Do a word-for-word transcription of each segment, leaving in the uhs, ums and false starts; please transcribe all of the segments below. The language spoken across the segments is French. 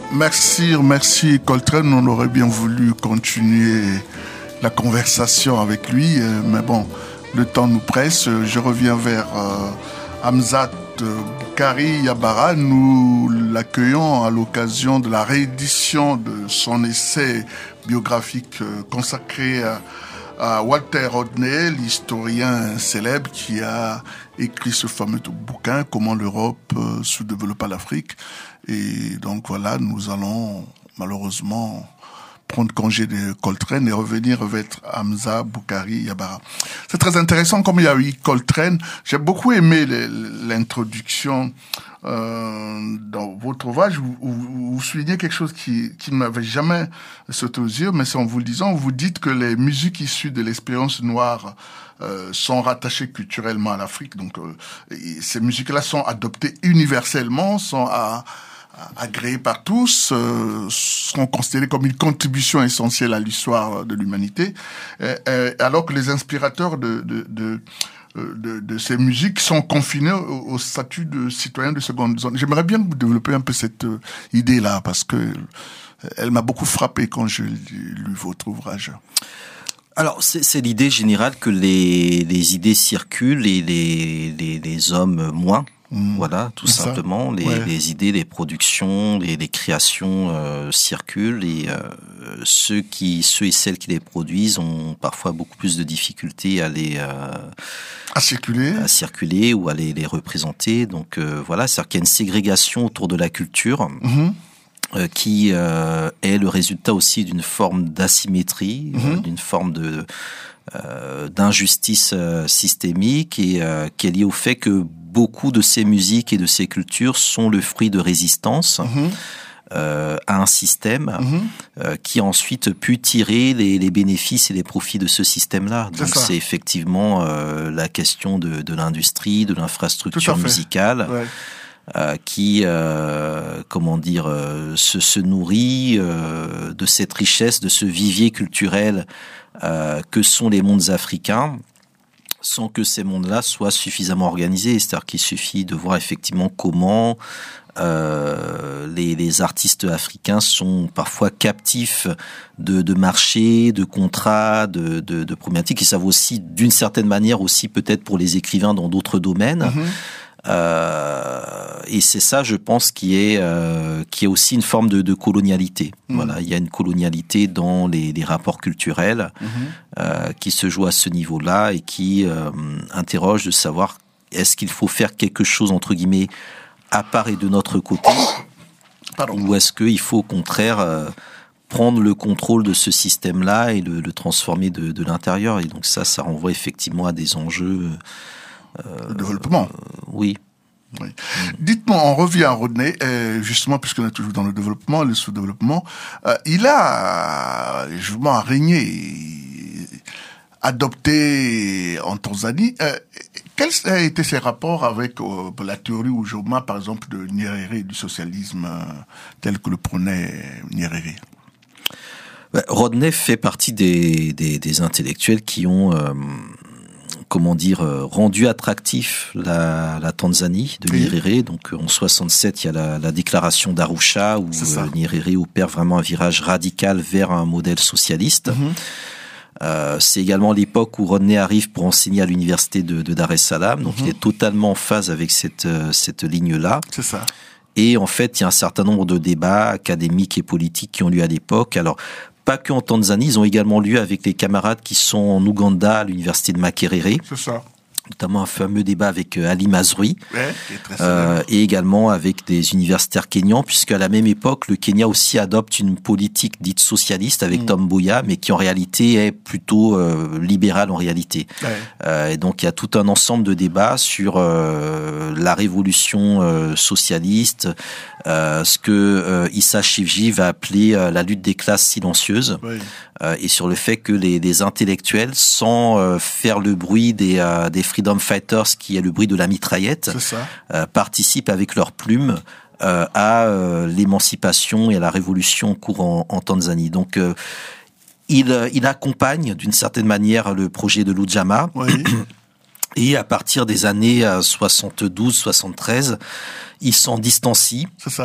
Merci, merci Coltrane. On aurait bien voulu continuer la conversation avec lui, mais bon, le temps nous presse. Je reviens vers euh, Hamzat Boukari Yabara. Nous l'accueillons à l'occasion de la réédition de son essai biographique euh, consacré à, à Walter Rodney, l'historien célèbre qui a écrit ce fameux bouquin « Comment l'Europe euh, sous-développa l'Afrique ». Et donc voilà, nous allons malheureusement prendre congé de Coltrane et revenir vers Hamza Boukari Yabara. C'est très intéressant comme il y a eu Coltrane. J'ai beaucoup aimé l'introduction euh, dans votre ouvrage. Vous, vous, vous soulignez quelque chose qui, qui ne m'avait jamais sauté aux yeux, mais c'est en vous le disant, vous dites que les musiques issues de l'expérience noire euh, sont rattachées culturellement à l'Afrique. Donc euh, ces musiques-là sont adoptées universellement, sont à agréés par tous, euh, seront considérés comme une contribution essentielle à l'histoire de l'humanité, euh, euh, alors que les inspirateurs de, de, de, de, de ces musiques sont confinés au, au statut de citoyens de seconde zone. J'aimerais bien que vous développiez un peu cette euh, idée-là, parce que euh, elle m'a beaucoup frappé quand j'ai lu votre ouvrage. Alors, c'est, c'est l'idée générale que les, les idées circulent et les, les, les hommes moins. Mmh. Voilà, tout c'est simplement. Les, ouais. les idées, les productions, les, les créations euh, circulent et euh, ceux qui, ceux et celles qui les produisent ont parfois beaucoup plus de difficultés à les euh, à circuler, à circuler ou à les, les représenter. Donc euh, voilà, c'est-à-dire qu'il y a une ségrégation autour de la culture. Mmh. Euh, qui euh, est le résultat aussi d'une forme d'asymétrie, mmh. euh, d'une forme de euh, d'injustice euh, systémique et euh, qui est liée au fait que beaucoup de ces musiques et de ces cultures sont le fruit de résistance mmh. euh, à un système mmh. euh, qui a ensuite pu tirer les, les bénéfices et les profits de ce système-là. Donc c'est, c'est effectivement euh, la question de, de l'industrie, de l'infrastructure musicale. Ouais. Euh, qui, euh, comment dire, euh, se, se nourrit euh, de cette richesse, de ce vivier culturel euh, que sont les mondes africains, sans que ces mondes-là soient suffisamment organisés. C'est-à-dire qu'il suffit de voir effectivement comment euh, les, les artistes africains sont parfois captifs de, de marchés, de contrats, de, de, de problématiques. Et ça vaut aussi, d'une certaine manière, aussi peut-être pour les écrivains dans d'autres domaines. Mm-hmm. Euh, et c'est ça, je pense, qui est euh, qui est aussi une forme de, de colonialité. Mmh. Voilà, il y a une colonialité dans les, les rapports culturels mmh. euh, qui se joue à ce niveau-là et qui euh, interroge de savoir est-ce qu'il faut faire quelque chose entre guillemets à part et de notre côté, Pardon. ou est-ce qu'il faut au contraire euh, prendre le contrôle de ce système-là et le, le transformer de, de l'intérieur. Et donc ça, ça renvoie effectivement à des enjeux. Euh, le développement. Euh, oui. oui. Mmh. Dites-moi, on revient à Rodney, euh, justement, puisqu'on est toujours dans le développement, le sous-développement. Euh, il a, justement, régné, adopté en Tanzanie. Euh, quels ont été ses rapports avec euh, la théorie Ujoma, par exemple, de Nyerere, du socialisme euh, tel que le prônait Nyerere? Rodney fait partie des, des, des intellectuels qui ont... Euh, comment dire, rendu attractif la, la Tanzanie de oui. Nyerere. Donc en soixante-sept, il y a la, la déclaration d'Arusha où euh, Nyerere opère vraiment un virage radical vers un modèle socialiste. Mm-hmm. Euh, c'est également l'époque où Rodney arrive pour enseigner à l'université de, de Dar es Salaam. Donc mm-hmm. il est totalement en phase avec cette, cette ligne-là. C'est ça. Et en fait, il y a un certain nombre de débats académiques et politiques qui ont lieu à l'époque. Alors, pas que en Tanzanie, ils ont également lieu avec les camarades qui sont en Ouganda à l'université de Makerere. C'est ça. Notamment un fameux débat avec Ali Mazrui, ouais, euh, et également avec des universitaires kenyans, puisqu'à la même époque, le Kenya aussi adopte une politique dite socialiste avec mmh. Tom Mboya, mais qui en réalité est plutôt euh, libérale en réalité. Ouais. Euh, et donc il y a tout un ensemble de débats sur euh, la révolution euh, socialiste, euh, ce que euh, Issa Shivji va appeler euh, la lutte des classes silencieuses, ouais. euh, et sur le fait que les, les intellectuels, sans euh, faire le bruit des, euh, des Freedom Fighters, qui est le bruit de la mitraillette, euh, participent avec leurs plumes euh, à euh, l'émancipation et à la révolution en cours en, en Tanzanie. Donc, euh, il, il accompagne d'une certaine manière le projet de l'Ujamaa. Oui. Et à partir des années soixante-douze soixante-treize, il s'en distancie. C'est ça.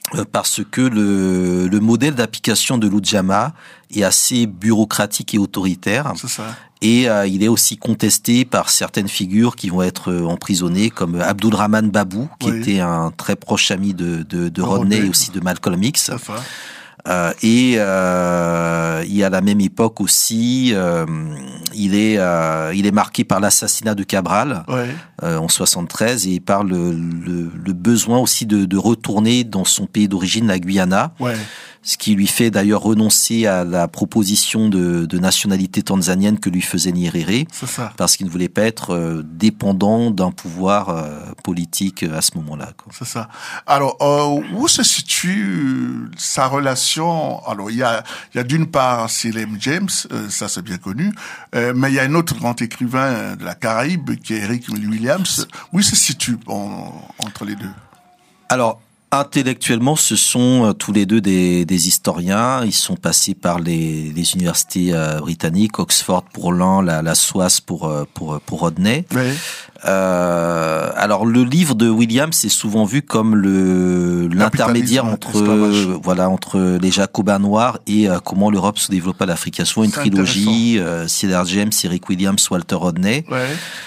parce que le, le modèle d'application de l'Ujamaa est assez bureaucratique et autoritaire. C'est ça. Et euh, il est aussi contesté par certaines figures qui vont être emprisonnées, comme Abdulrahman Babou, qui oui. était un très proche ami de, de, de Rodney et aussi de Malcolm X. C'est ça. Euh, et euh, il y a la même époque aussi, euh, il est euh, il est marqué par l'assassinat de Cabral ouais. euh, en soixante-treize, et par le, le, le besoin aussi de, de retourner dans son pays d'origine, la Guyana. Ouais. Ce qui lui fait d'ailleurs renoncer à la proposition de, de nationalité tanzanienne que lui faisait Nyerere, c'est ça. Parce qu'il ne voulait pas être euh, dépendant d'un pouvoir euh, politique à ce moment-là, quoi. C'est ça. Alors, euh, où se situe sa relation? Alors, il y a, il y a d'une part Selim James, euh, ça c'est bien connu, euh, mais il y a un autre grand écrivain de la Caraïbe qui est Eric Williams. Où il se situe en, entre les deux? Alors, intellectuellement, ce sont euh, tous les deux des, des historiens. Ils sont passés par les, les universités euh, britanniques, Oxford pour l'un, la, la Soisse pour euh, pour pour Rodney. Oui. Euh, alors le livre de Williams est souvent vu comme le l'intermédiaire entre euh, voilà entre les Jacobins noirs et euh, comment l'Europe se développa à l'Afrique. Il y a souvent une trilogie, euh, Cedar James, Eric Williams, Walter Rodney. Oui.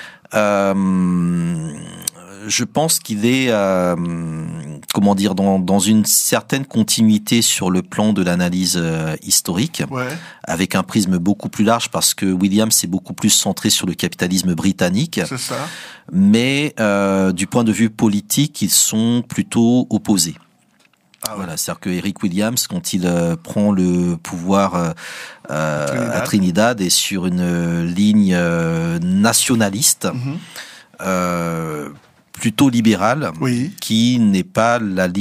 Euh, je pense qu'il est, euh, comment dire, dans, dans une certaine continuité sur le plan de l'analyse euh, historique, ouais. avec un prisme beaucoup plus large, parce que Williams est beaucoup plus centré sur le capitalisme britannique. C'est ça. Mais euh, du point de vue politique, ils sont plutôt opposés. Ah ouais. Voilà, c'est-à-dire que Eric Williams, quand il euh, prend le pouvoir euh, euh, Trinidad. à Trinidad, est sur une euh, ligne euh, nationaliste. Mm-hmm. Euh, plutôt libérale, oui. qui n'est pas la ligne